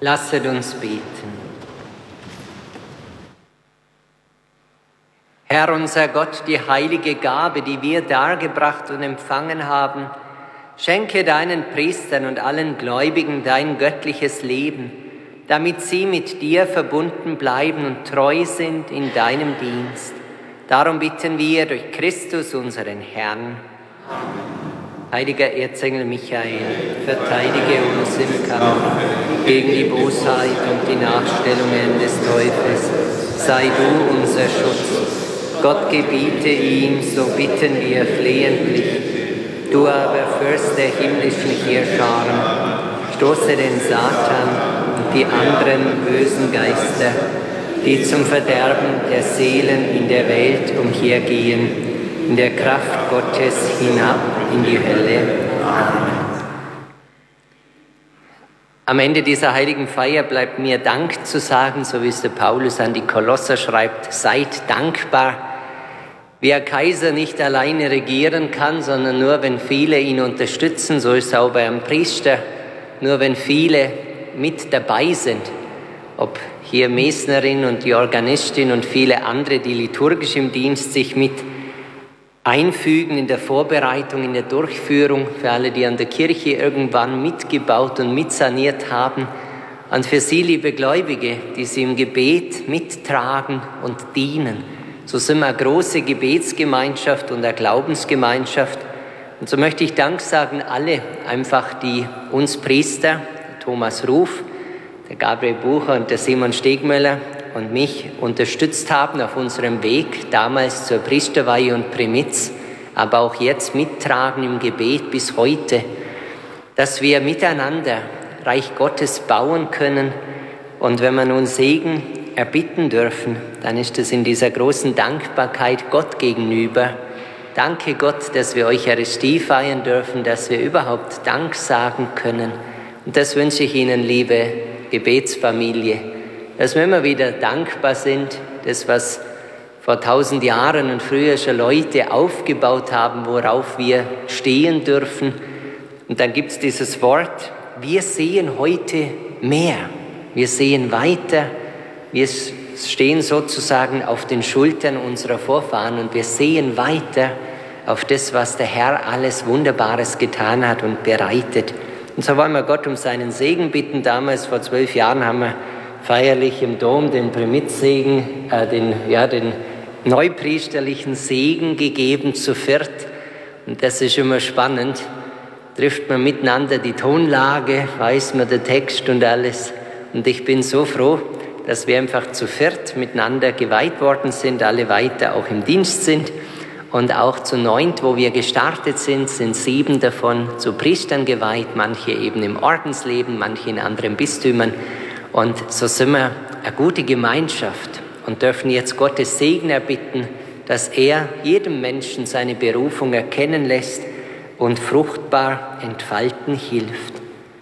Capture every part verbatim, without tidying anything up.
Lasset uns beten. Herr unser Gott, die heilige Gabe, die wir dargebracht und empfangen haben, schenke deinen Priestern und allen Gläubigen dein göttliches Leben, damit sie mit dir verbunden bleiben und treu sind in deinem Dienst. Darum bitten wir durch Christus, unseren Herrn. Amen. Heiliger Erzengel Michael, verteidige uns im Kampf gegen die Bosheit und die Nachstellungen des Teufels. Sei du unser Schutz. Gott gebiete ihm, so bitten wir flehentlich. Du aber, Fürst der himmlischen Heerscharen, stoße den Satan und die anderen bösen Geister, die zum Verderben der Seelen in der Welt umhergehen, in der Kraft Gottes hinab in die Hölle. Amen. Am Ende dieser heiligen Feier bleibt mir Dank zu sagen, so wie es der Paulus an die Kolosser schreibt, seid dankbar. Wie ein Kaiser nicht alleine regieren kann, sondern nur wenn viele ihn unterstützen, so ist es auch bei einem Priester, nur wenn viele mit dabei sind, ob hier Mesnerin und die Organistin und viele andere, die liturgisch im Dienst sich mit einfügen in der Vorbereitung, in der Durchführung, für alle, die an der Kirche irgendwann mitgebaut und mitsaniert haben. Und für Sie, liebe Gläubige, die Sie im Gebet mittragen und dienen. So sind wir eine große Gebetsgemeinschaft und eine Glaubensgemeinschaft. Und so möchte ich Dank sagen, alle einfach, die uns Priester, Thomas Ruf, der Gabriel Bucher und der Simon Stegmöller und mich unterstützt haben auf unserem Weg, damals zur Priesterweihe und Primitz, aber auch jetzt mittragen im Gebet bis heute, dass wir miteinander Reich Gottes bauen können. Und wenn wir nun Segen erbitten dürfen, dann ist es in dieser großen Dankbarkeit Gott gegenüber. Danke Gott, dass wir Eucharistie feiern dürfen, dass wir überhaupt Dank sagen können. Und das wünsche ich Ihnen, liebe Gebetsfamilie, dass wir immer wieder dankbar sind, das, was vor tausend Jahren und früher schon Leute aufgebaut haben, worauf wir stehen dürfen. Und dann gibt es dieses Wort, wir sehen heute mehr, wir sehen weiter, wir stehen sozusagen auf den Schultern unserer Vorfahren und wir sehen weiter auf das, was der Herr alles Wunderbares getan hat und bereitet. Und so wollen wir Gott um seinen Segen bitten. Damals, vor zwölf Jahren, haben wir feierlich im Dom den Primitzsegen, äh, den, ja, den neupriesterlichen Segen gegeben zu viert. Und das ist immer spannend. Trifft man miteinander die Tonlage, weiß man den Text und alles. Und ich bin so froh, dass wir einfach zu viert miteinander geweiht worden sind, alle weiter auch im Dienst sind. Und auch zu neunt, wo wir gestartet sind, sind sieben davon zu Priestern geweiht, manche eben im Ordensleben, manche in anderen Bistümern. Und so sind wir eine gute Gemeinschaft und dürfen jetzt Gottes Segen erbitten, dass er jedem Menschen seine Berufung erkennen lässt und fruchtbar entfalten hilft.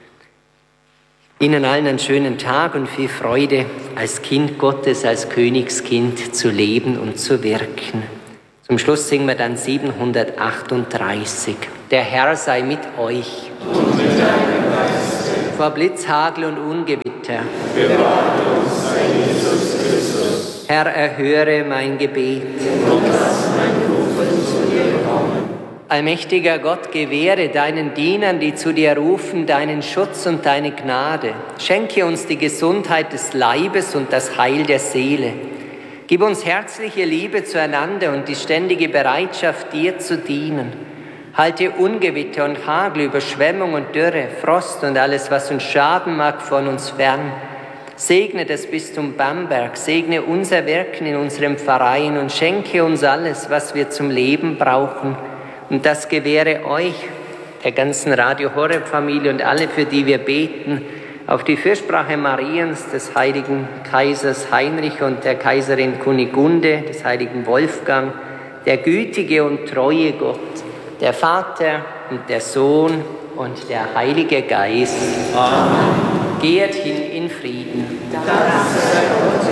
Ihnen allen einen schönen Tag und viel Freude, als Kind Gottes, als Königskind zu leben und zu wirken. Zum Schluss singen wir dann siebenhundertachtunddreißig. Der Herr sei mit euch. Und mit deinem Geiste. Vor Blitz, Hagel und Ungewitter. Bewahre uns, Herr Jesus Christus. Herr, erhöre mein Gebet. Und lass mein Rufen zu dir kommen. Allmächtiger Gott, gewähre deinen Dienern, die zu dir rufen, deinen Schutz und deine Gnade. Schenke uns die Gesundheit des Leibes und das Heil der Seele. Gib uns herzliche Liebe zueinander und die ständige Bereitschaft, dir zu dienen. Halte Ungewitter und Hagel, Überschwemmung und Dürre, Frost und alles, was uns schaden mag, von uns fern. Segne das Bistum Bamberg, segne unser Wirken in unserem Verein und schenke uns alles, was wir zum Leben brauchen. Und das gewähre euch, der ganzen Radio Horeb-Familie und alle, für die wir beten, auf die Fürsprache Mariens, des heiligen Kaisers Heinrich und der Kaiserin Kunigunde, des heiligen Wolfgang, der gütige und treue Gott, der Vater und der Sohn und der Heilige Geist. Amen. Geht hin in Frieden. Danke sei Gott.